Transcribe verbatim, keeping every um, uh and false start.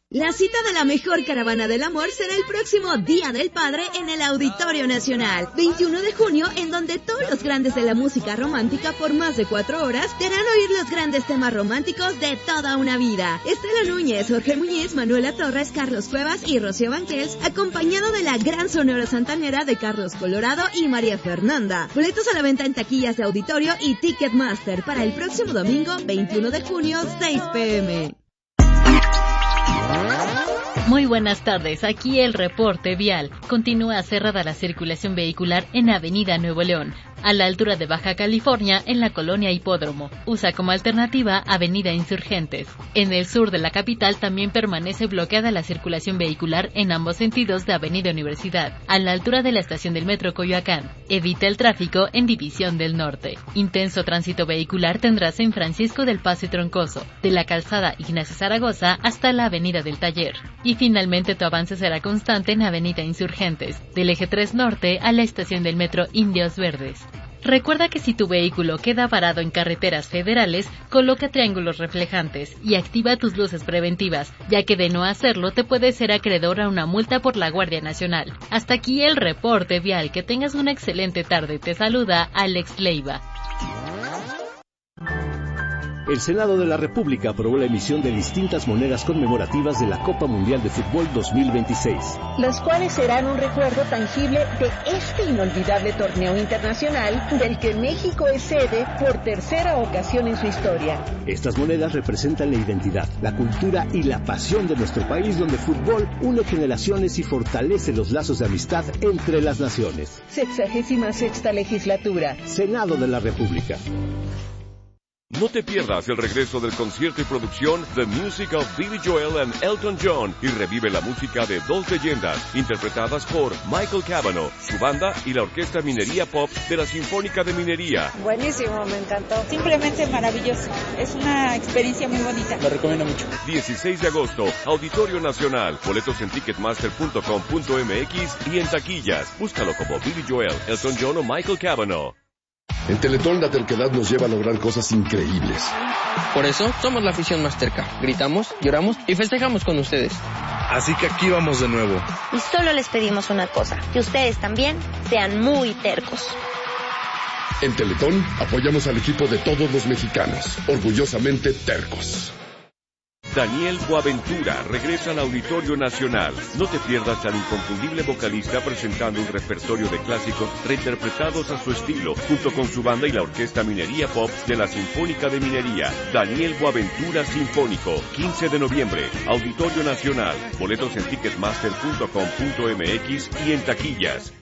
La cita de la mejor caravana del amor será el próximo Día del Padre en el Auditorio Nacional, veintiuno de junio, en donde todos los grandes de la música romántica por más de cuatro horas te harán oír los grandes temas románticos de toda una vida. Estela Núñez, Jorge Muñiz, Manuela Torres, Carlos Cuevas y Rocío Banquels, acompañado de la gran sonora santanera de Carlos Colorado y María Fernanda. Boletos a la venta en taquillas de Auditorio y Ticketmaster para el próximo domingo, veintiuno de junio, seis pe eme. Muy buenas tardes, aquí el reporte vial. Continúa cerrada la circulación vehicular en Avenida Nuevo León, a la altura de Baja California, en la colonia Hipódromo. Usa como alternativa Avenida Insurgentes. En el sur de la capital también permanece bloqueada la circulación vehicular en ambos sentidos de Avenida Universidad, a la altura de la estación del Metro Coyoacán. Evita el tráfico en División del Norte. Intenso tránsito vehicular tendrás en Francisco del Paso y Troncoso, de la calzada Ignacio Zaragoza hasta la Avenida del Taller. Y finalmente tu avance será constante en Avenida Insurgentes, del Eje tres Norte a la estación del Metro Indios Verdes. Recuerda que si tu vehículo queda varado en carreteras federales, coloca triángulos reflejantes y activa tus luces preventivas, ya que de no hacerlo te puede ser acreedor a una multa por la Guardia Nacional. Hasta aquí el reporte vial. Que tengas una excelente tarde. Te saluda Alex Leiva. El Senado de la República aprobó la emisión de distintas monedas conmemorativas de la Copa Mundial de Fútbol dos mil veintiséis. Las cuales serán un recuerdo tangible de este inolvidable torneo internacional del que México es sede por tercera ocasión en su historia. Estas monedas representan la identidad, la cultura y la pasión de nuestro país, donde el fútbol une generaciones y fortalece los lazos de amistad entre las naciones. Sexagésima sexta legislatura. Senado de la República. No te pierdas el regreso del concierto y producción The Music of Billy Joel and Elton John y revive la música de dos leyendas interpretadas por Michael Cavanaugh, su banda y la Orquesta Minería Pop de la Sinfónica de Minería. Buenísimo, me encantó. Simplemente maravilloso. Es una experiencia muy bonita. Lo recomiendo mucho. dieciséis de agosto, Auditorio Nacional. Boletos en ticketmaster punto com punto eme equis y en taquillas. Búscalo como Billy Joel, Elton John o Michael Cavanaugh. En Teletón la terquedad nos lleva a lograr cosas increíbles. Por eso somos la afición más terca. Gritamos, lloramos y festejamos con ustedes. Así que aquí vamos de nuevo. Y solo les pedimos una cosa, que ustedes también sean muy tercos. En Teletón apoyamos al equipo de todos los mexicanos, orgullosamente tercos. Daniel Boaventura regresa al Auditorio Nacional. No te pierdas al inconfundible vocalista presentando un repertorio de clásicos reinterpretados a su estilo, junto con su banda y la Orquesta Minería Pop de la Sinfónica de Minería. Daniel Boaventura Sinfónico, quince de noviembre, Auditorio Nacional. Boletos en ticketmaster punto com punto eme equis y en taquillas.